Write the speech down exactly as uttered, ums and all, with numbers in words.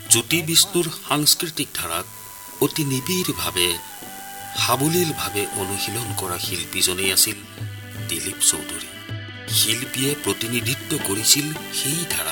জ্যোতি বিষ্ণুৰ সাংস্কৃতিক ধাৰাক অতি নিবিড়ভাৱে সাৱলীলভাৱে অনুশীলন কৰা শিল্পীজনেই আছিল দিলীপ চৌধুৰী। শিল্পীয়ে প্ৰতিনিধিত্ব কৰিছিল সেই ধাৰা।